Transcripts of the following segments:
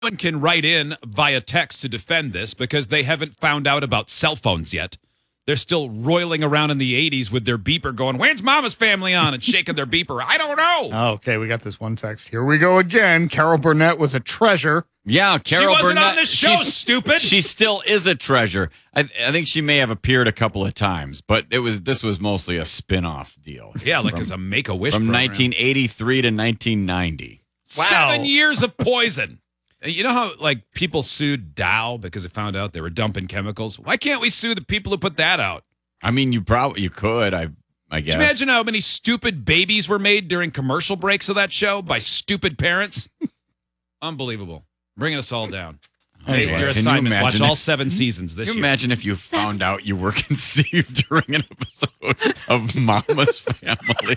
one can write in via text to defend this because they haven't found out about cell phones yet. They're still roiling around in the 80s with their beeper going, when's Mama's Family on? And shaking their beeper. I don't know. Oh, okay, we got this one text. Here we go again. Carol Burnett was a treasure. Yeah, Carol She wasn't Burnett, on this show, stupid. She still is a treasure. I think she may have appeared a couple of times, but this was mostly a spin-off deal. Yeah, like as a Make-A-Wish From program. 1983 to 1990. Wow. 7 years of poison. And you know how like people sued Dow because they found out they were dumping chemicals? Why can't we sue the people who put that out? I mean, you could, I guess. Can you imagine how many stupid babies were made during commercial breaks of that show by stupid parents? Unbelievable. Bringing us all down. Hey, Anyway, your can you assignment, watch imagine all 7 seasons this Can you year. imagine if you found out you were conceived during an episode of Mama's Family?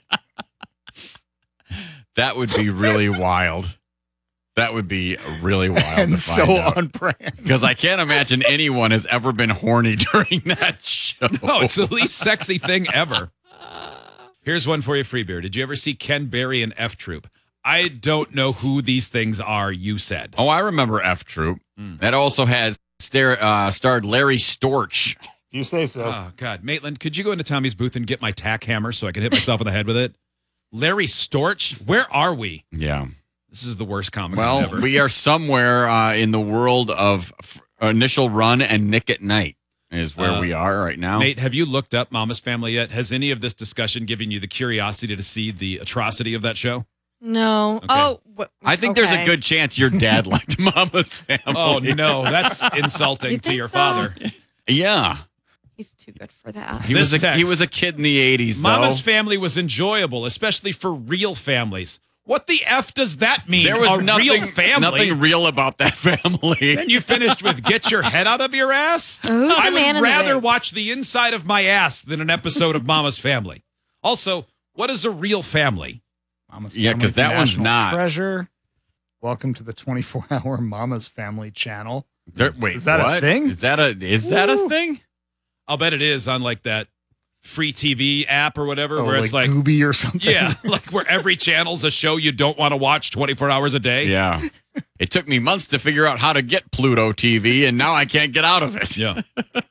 That would be really wild. That would be really wild And to so find out. on brand. Because I can't imagine anyone has ever been horny during that show. No, it's the least sexy thing ever. Here's one for you, Freebeer. Did you ever see Ken Berry and F Troop? I don't know who these things are, you said. Oh, I remember F Troop. That also had starred Larry Storch. You say so. Oh, God. Maitland, could you go into Tommy's booth and get my tack hammer so I can hit myself in the head with it? Larry Storch? Where are we? Yeah. This is the worst comic Well, ever. we are somewhere in the world of Initial Run and Nick at Night is where we are right now. Nate, have you looked up Mama's Family yet? Has any of this discussion given you the curiosity to see the atrocity of that show? No. Okay. Oh, I think there's a good chance your dad liked Mama's Family. Oh, no. That's insulting You to think your so? father. Yeah. He's too good for that. He This was text. a kid in the 80s, Mama's though. Family was enjoyable, especially for real families. What the F does that mean? There was a real nothing family. real about that family. Then you finished with "Get your head out of your ass." Who's the I man in would the rather wig? watch the inside of my ass than an episode of Mama's Family. Also, what is a real family? Mama's Yeah, 'cause Family's that one's National not. Treasure. Welcome to the 24-hour Mama's Family channel. Wait, Is that a what? thing? Is that a Ooh. thing? I'll bet it is on like that free TV app or whatever, Oh, where it's like, Gooby or something. yeah, like where every channel's a show you don't want to watch 24 hours a day. Yeah. It took me months to figure out how to get Pluto TV, and now I can't get out of it. Yeah.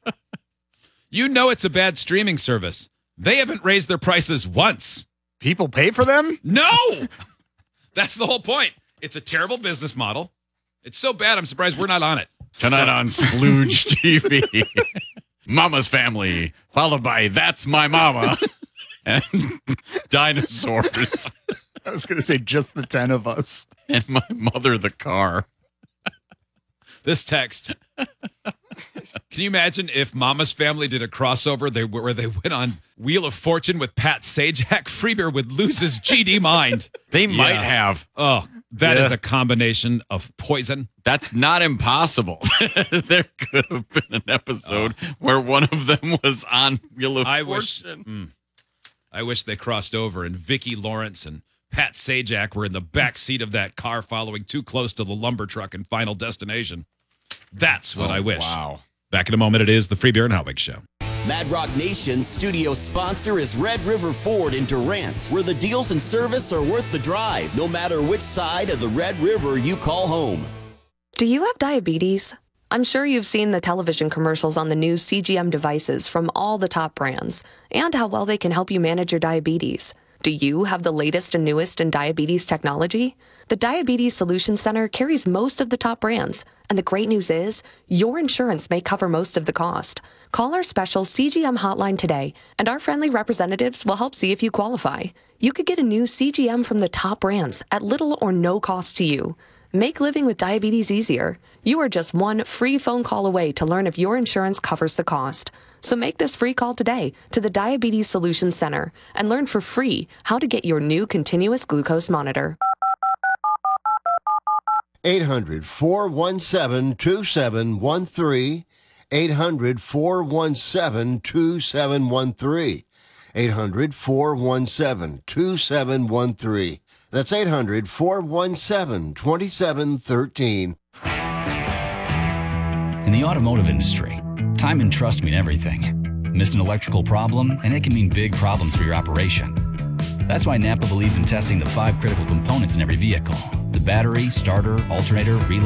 You know it's a bad streaming service. They haven't raised their prices once. People pay for them? No! That's the whole point. It's a terrible business model. It's so bad, I'm surprised we're not on it. Tonight on Splooge TV. Mama's Family, followed by That's My Mama and Dinosaurs I was going to say just the 10 of us. and My Mother the Car. This text. Can you imagine if Mama's Family did a crossover where they went on Wheel of Fortune with Pat Sajak? Freebeer would lose his GD mind. They might Yeah. have. Oh, that Yeah. is a combination of poison. That's not impossible. There could have been an episode where one of them was on Wheel of I Fortune. wish they crossed over and Vicki Lawrence and Pat Sajak were in the back seat of that car following too close to the lumber truck in Final Destination. That's what I wish. Wow. Back in a moment, it is the Free Beer and Howig Show. Mad Rock Nation's studio sponsor is Red River Ford in Durant, where the deals and service are worth the drive, no matter which side of the Red River you call home. Do you have diabetes? I'm sure you've seen the television commercials on the new CGM devices from all the top brands and how well they can help you manage your diabetes. Do you have the latest and newest in diabetes technology? The Diabetes Solutions Center carries most of the top brands, and the great news is your insurance may cover most of the cost. Call our special CGM hotline today, and our friendly representatives will help see if you qualify. You could get a new CGM from the top brands at little or no cost to you. Make living with diabetes easier. You are just one free phone call away to learn if your insurance covers the cost. So make this free call today to the Diabetes Solutions Center and learn for free how to get your new continuous glucose monitor. 800-417-2713. 800-417-2713. 800-417-2713. That's 800-417-2713. In the automotive industry, time and trust mean everything. Miss an electrical problem, and it can mean big problems for your operation. That's why Napa believes in testing the 5 critical components in every vehicle, the battery, starter, alternator, relay,